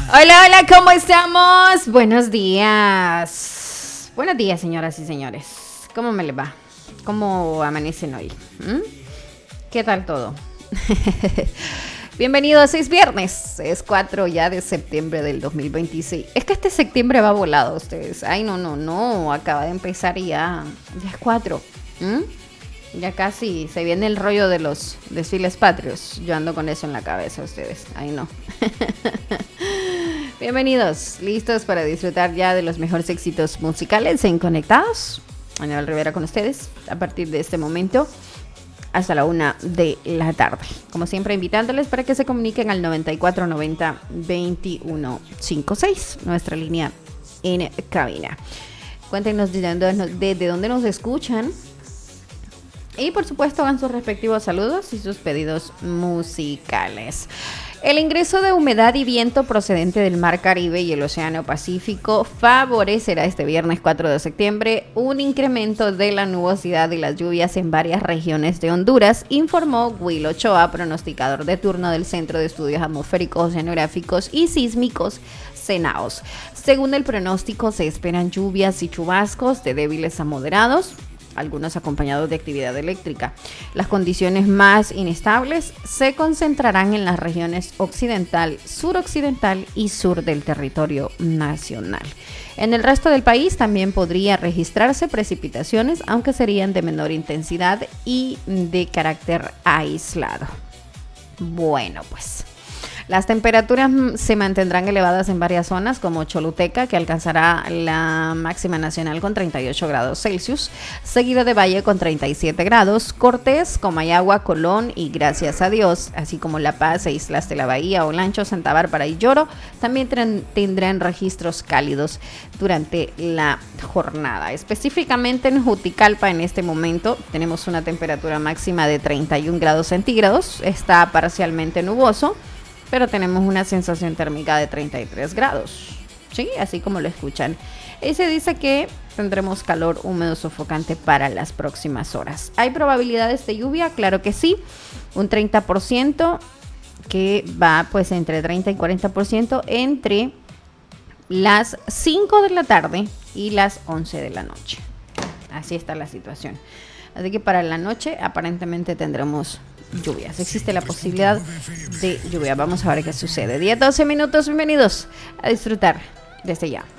Hola, hola, ¿cómo estamos? Buenos días. Buenos días, señoras y señores. ¿Cómo me les va? ¿Cómo amanecen hoy? ¿Qué tal todo? Bienvenidos, es viernes. Es 4 ya de septiembre del 2026. Es que este septiembre va volado, ustedes. Ay, no. Acaba de empezar y ya es 4. Ya casi se viene el rollo de los desfiles patrios. Yo ando con eso en la cabeza, ustedes. Ay, no. Bienvenidos, listos para disfrutar ya de los mejores éxitos musicales en Conectados. Aníbal Rivera con ustedes a partir de este momento hasta la 1 de la tarde. Como siempre, invitándoles para que se comuniquen al 9490-2156, nuestra línea en cabina. Cuéntenos desde dónde nos escuchan. Y por supuesto hagan sus respectivos saludos y sus pedidos musicales. El ingreso de humedad y viento procedente del Mar Caribe y el Océano Pacífico favorecerá este viernes 4 de septiembre un incremento de la nubosidad y las lluvias en varias regiones de Honduras, informó Will Ochoa, pronosticador de turno del Centro de Estudios Atmosféricos, Oceanográficos y Sísmicos, CENAOS. Según el pronóstico, se esperan lluvias y chubascos de débiles a moderados, algunos acompañados de actividad eléctrica. Las condiciones más inestables se concentrarán en las regiones occidental, suroccidental y sur del territorio nacional. En el resto del país también podría registrarse precipitaciones, aunque serían de menor intensidad y de carácter aislado. Bueno, pues las temperaturas se mantendrán elevadas en varias zonas, como Choluteca, que alcanzará la máxima nacional con 38 grados Celsius, seguido de Valle con 37 grados, Cortés, Comayagua, Colón y Gracias a Dios, así como La Paz e Islas de la Bahía, Olancho, Santa Bárbara y Lloro, también tendrán registros cálidos durante la jornada. Específicamente en Juticalpa, en este momento, tenemos una temperatura máxima de 31 grados centígrados, está parcialmente nuboso, pero tenemos una sensación térmica de 33 grados, ¿sí? Así como lo escuchan. Y se dice que tendremos calor húmedo sofocante para las próximas horas. ¿Hay probabilidades de lluvia? Claro que sí, un 30% que va pues entre 30 y 40% entre las 5 de la tarde y las 11 de la noche. Así está la situación. Así que para la noche aparentemente tendremos lluvias. Existe la posibilidad de lluvia. Vamos a ver qué sucede. 10-12 minutos. Bienvenidos a disfrutar desde ya.